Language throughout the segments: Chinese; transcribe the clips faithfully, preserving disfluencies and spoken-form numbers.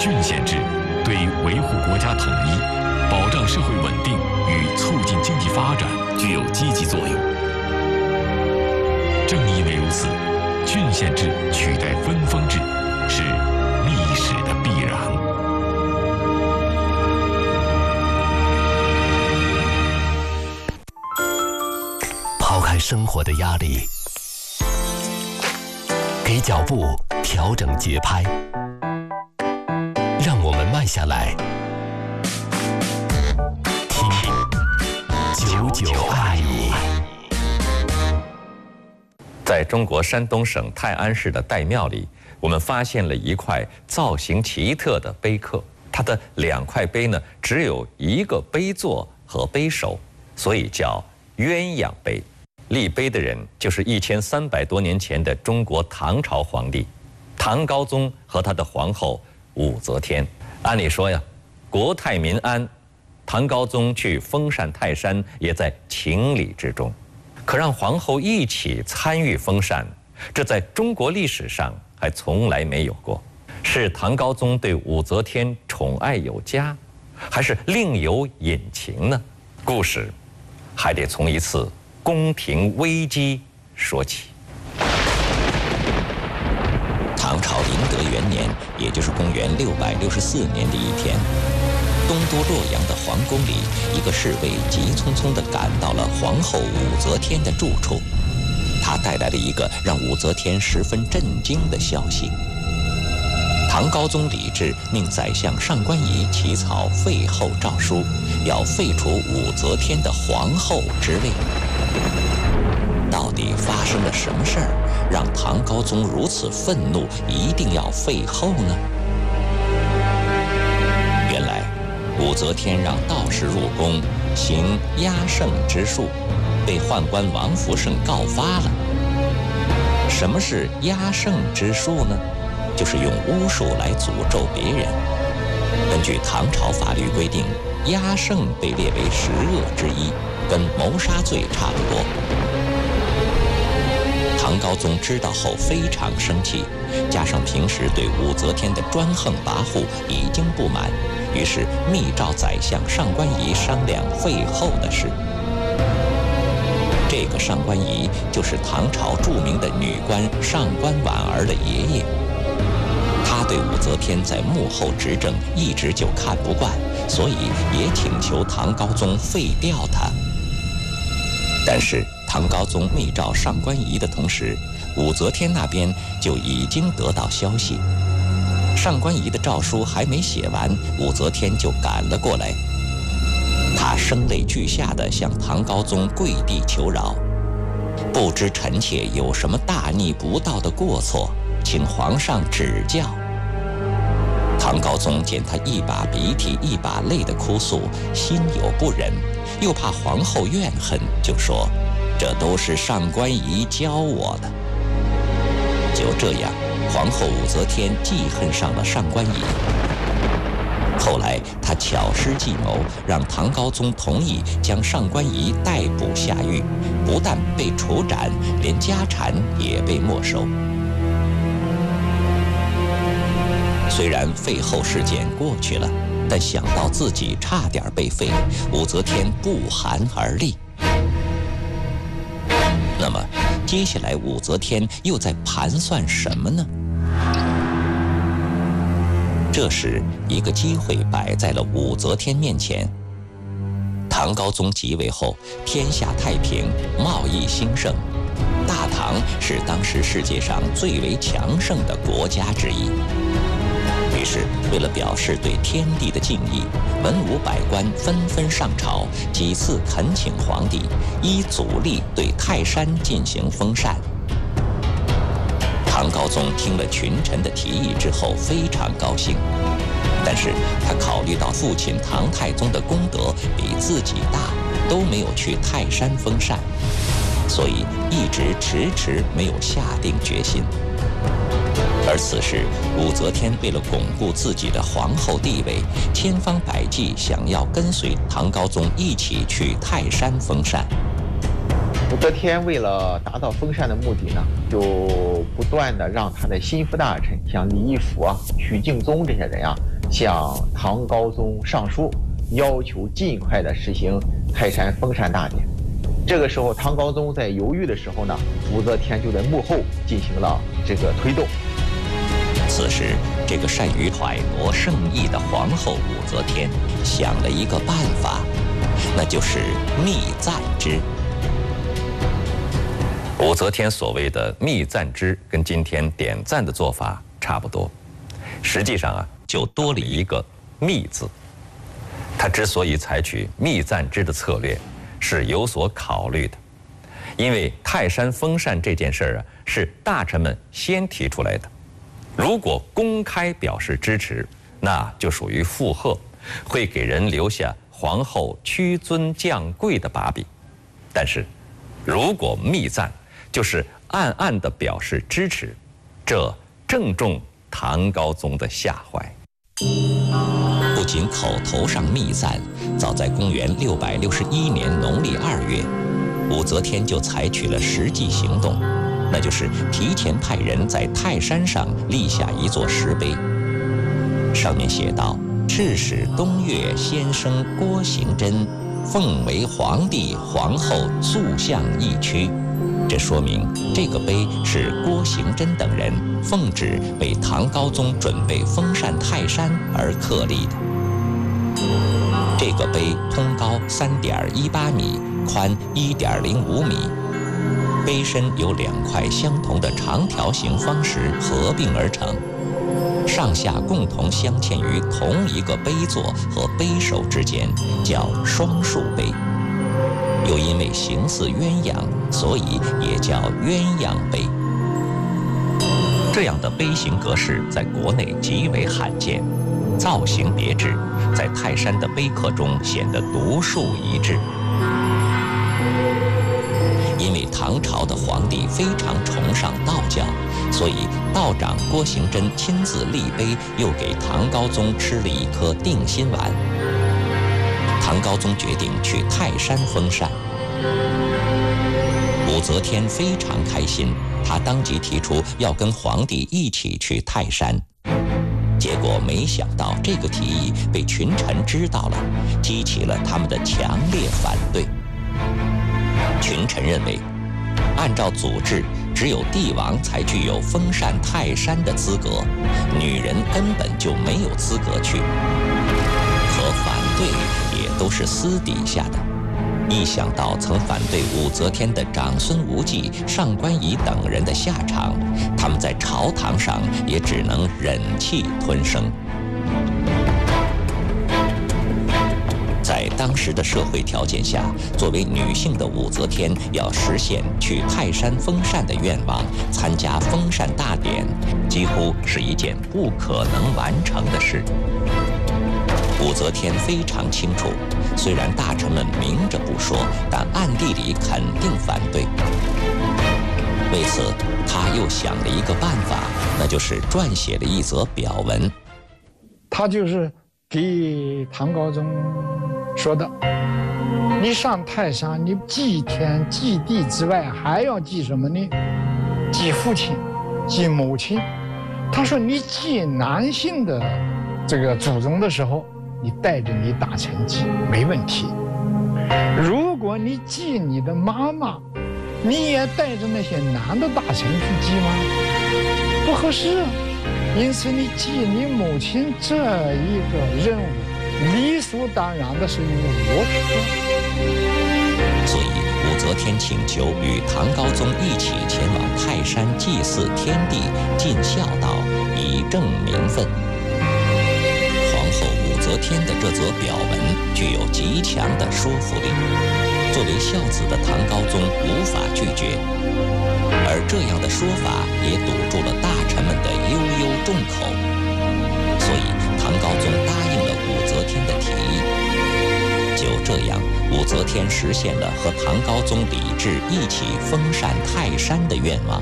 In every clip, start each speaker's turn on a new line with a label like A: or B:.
A: 郡县制对维护国家统一、保障社会稳定与促进经济发展具有积极作用。正因为如此，郡县制取代分封制是历史的必然。抛开生活的压力，给脚步调整节拍，让我们慢下来，听九九爱你。
B: 在中国山东省泰安市的岱庙里，我们发现了一块造型奇特的碑刻。它的两块碑呢，只有一个碑座和碑首，所以叫鸳鸯碑。立碑的人就是一千三百多年前的中国唐朝皇帝唐高宗和他的皇后武则天。按理说呀，国泰民安，唐高宗去封禅泰山也在情理之中。可让皇后一起参与封禅，这在中国历史上还从来没有过。是唐高宗对武则天宠爱有加，还是另有隐情呢？故事还得从一次宫廷危机说起。
C: 唐朝麟德元年，也就是公元六百六十四年的一天，东都洛阳的皇宫里，一个侍卫急匆匆地赶到了皇后武则天的住处。他带来了一个让武则天十分震惊的消息：唐高宗李治命宰相上官仪起草废后诏书，要废除武则天的皇后之位。到底发生了什么事儿，让唐高宗如此愤怒，一定要废后呢？原来，武则天让道士入宫行压圣之术，被宦官王福胜告发了。什么是压圣之术呢？就是用巫术来诅咒别人。根据唐朝法律规定，压圣被列为十恶之一，跟谋杀罪差不多。唐高宗知道后非常生气，加上平时对武则天的专横跋扈已经不满，于是密召宰相上官仪商量废后的事。这个上官仪就是唐朝著名的女官上官婉儿的爷爷。他对武则天在幕后执政一直就看不惯，所以也请求唐高宗废掉她。但是唐高宗密召上官仪的同时，武则天那边就已经得到消息，上官仪的诏书还没写完，武则天就赶了过来。她声泪俱下地向唐高宗跪地求饶，不知臣妾有什么大逆不道的过错，请皇上指教。唐高宗见他一把鼻涕一把泪的哭诉，心有不忍，又怕皇后怨恨，就说：“这都是上官仪教我的。”就这样，皇后武则天记恨上了上官仪。后来，他巧施计谋，让唐高宗同意将上官仪逮捕下狱，不但被处斩，连家产也被没收。虽然废后事件过去了，但想到自己差点被废，武则天不寒而栗。那么，接下来武则天又在盘算什么呢？这时，一个机会摆在了武则天面前。唐高宗即位后，天下太平，贸易兴盛，大唐是当时世界上最为强盛的国家之一。于是，为了表示对天地的敬意，文武百官纷纷上朝，几次恳请皇帝依祖例对泰山进行封禅。唐高宗听了群臣的提议之后，非常高兴，但是他考虑到父亲唐太宗的功德比自己大，都没有去泰山封禅，所以一直迟迟没有下定决心。而此时，武则天为了巩固自己的皇后地位，千方百计想要跟随唐高宗一起去泰山封禅。
D: 武则天为了达到封禅的目的呢，就不断的让她的心腹大臣，像李义府啊、许敬宗这些人啊， 向唐高宗上书，要求尽快的实行泰山封禅大典。这个时候，唐高宗在犹豫的时候呢，武则天就在幕后进行了这个推动。
C: 此时，这个善于揣摩圣意的皇后武则天想了一个办法，那就是密赞之。
B: 武则天所谓的密赞之，跟今天点赞的做法差不多，实际上啊，就多了一个“密”字。她之所以采取密赞之的策略，是有所考虑的，因为泰山封禅这件事儿啊，是大臣们先提出来的。如果公开表示支持，那就属于附和，会给人留下皇后屈尊降贵的把柄。但是，如果密赞，就是暗暗地表示支持，这正中唐高宗的下怀。
C: 不仅口头上密赞，早在公元六百六十一年农历二月，武则天就采取了实际行动，那就是提前派人在泰山上立下一座石碑，上面写道：“赤使东岳先生郭行真，奉为皇帝皇后塑像一躯。”这说明这个碑是郭行真等人奉旨为唐高宗准备封禅泰山而刻立的。这个碑通高三点一八米，宽一点零五米，碑身由两块相同的长条形方石合并而成，上下共同镶嵌于同一个碑座和碑首之间，叫双树碑。又因为形似鸳鸯，所以也叫鸳鸯碑。这样的碑形格式在国内极为罕见，造型别致，在泰山的碑刻中显得独树一帜。因为唐朝的皇帝非常崇尚道教，所以道长郭行真亲自立碑，又给唐高宗吃了一颗定心丸。唐高宗决定去泰山封禅，武则天非常开心，她当即提出要跟皇帝一起去泰山。结果没想到这个提议被群臣知道了，激起了他们的强烈反对。群臣认为，按照祖制，只有帝王才具有封禅泰山的资格，女人根本就没有资格去。可反对也都是私底下的。一想到曾反对武则天的长孙无忌、上官仪等人的下场，他们在朝堂上也只能忍气吞声。在当时的社会条件下，作为女性的武则天要实现去泰山封禅的愿望，参加封禅大典，几乎是一件不可能完成的事。武则天非常清楚，虽然大臣们明着不说，但暗地里肯定反对。为此，她又想了一个办法，那就是撰写了一则表文。
E: 他就是给唐高宗说的：“你上泰山，你祭天祭地之外，还要祭什么呢？祭父亲，祭母亲。”他说：“你祭男性的这个祖宗的时候，你带着你大臣祭没问题。如果你祭你的妈妈，你也带着那些男的大臣去祭吗？不合适。因此，你祭你母亲这一个任务，理所当然的是由我去做。”
C: 所以，武则天请求与唐高宗一起前往泰山祭祀天地，尽孝道，以正名分。武则天的这则表文具有极强的说服力，作为孝子的唐高宗无法拒绝，而这样的说法也堵住了大臣们的悠悠众口，所以唐高宗答应了武则天的提议。就这样，武则天实现了和唐高宗李治一起封禅泰山的愿望。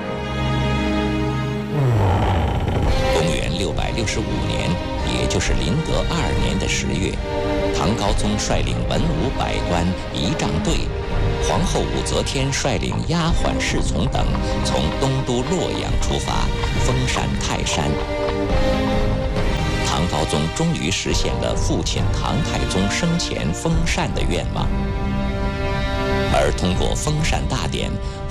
C: 公元六百六十五年，也就是麟德二年的十月，唐高宗率领文武百官、仪仗队，皇后武则天率领丫鬟侍从等，从东都洛阳出发，封禅泰山。唐高宗终于实现了父亲唐太宗生前封禅的愿望。而通过封禅大典，